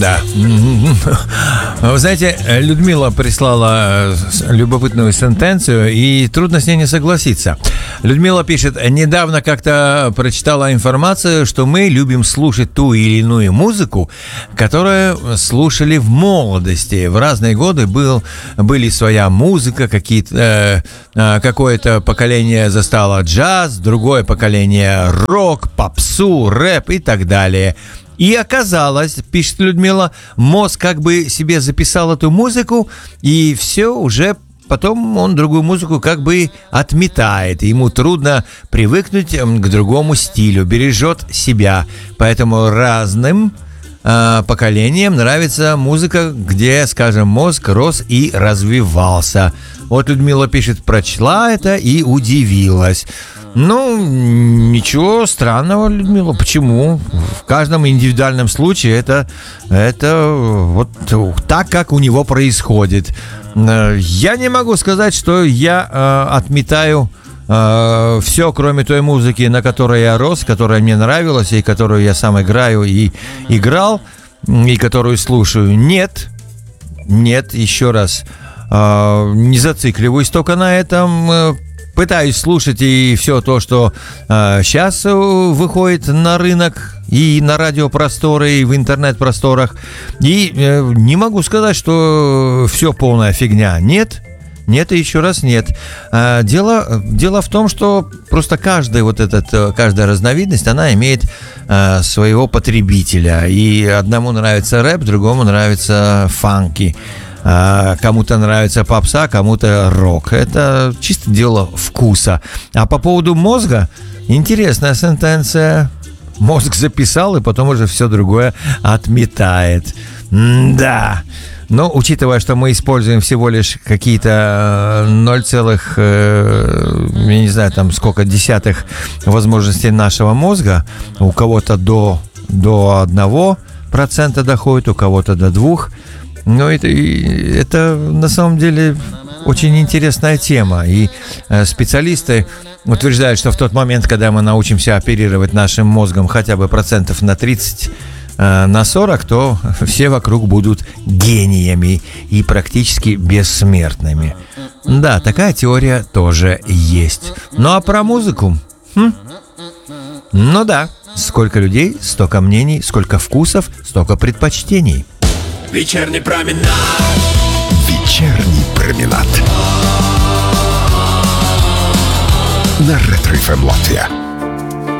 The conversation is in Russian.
Да. Вы знаете, Людмила прислала любопытную сентенцию, и трудно с ней не согласиться. Людмила пишет: недавно как-то прочитала информацию, что мы любим слушать ту или иную музыку, которую слушали в молодости. В разные годы были своя музыка, какое-то поколение застало джаз, другое поколение рок, попсу, рэп и так далее. И оказалось, пишет Людмила, мозг как бы себе записал эту музыку, и все, уже потом он другую музыку как бы отметает. Ему трудно привыкнуть к другому стилю, бережет себя. Поэтому разным поколениям нравится музыка, где, скажем, мозг рос и развивался. Вот Людмила пишет, прочла это и удивилась. Ну, ничего странного, Людмила. Почему? В каждом индивидуальном случае это вот так, как у него происходит. Я не могу сказать, что я отметаю все, кроме той музыки, на которой я рос, которая мне нравилась, и которую я сам играю и играл, и которую слушаю. Нет, еще раз, не зацикливаюсь только на этом. Пытаюсь слушать и все то, что сейчас выходит на рынок и на радиопросторы, и в интернет-просторах. И не могу сказать, что все полная фигня. Нет и еще раз нет. Дело в том, что просто каждая разновидность, она имеет своего потребителя. И одному нравится рэп, другому нравится фанки. Кому-то нравится попса, кому-то рок. Это чисто дело вкуса. А по поводу мозга, интересная сентенция. Мозг записал, и потом уже все другое отметает. Да. Но учитывая, что мы используем всего лишь какие-то 0,10 возможностей нашего мозга, у кого-то до 1% доходит, у кого-то до 2%. Но это на самом деле очень интересная тема. И специалисты утверждают, что в тот момент, когда мы научимся оперировать нашим мозгом хотя бы процентов на 30, на 40, то все вокруг будут гениями и практически бессмертными. Да, такая теория тоже есть. Ну а про музыку? Ну да, сколько людей, столько мнений, сколько вкусов, столько предпочтений. Вечерний променад. Вечерний променад. На Ретро FM Латвия.